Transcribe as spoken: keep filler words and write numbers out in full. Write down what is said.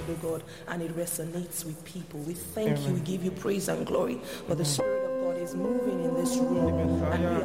oh God, and it resonates with people. We thank Amen. You, we give you praise and glory for the Spirit of God is moving in this room, and we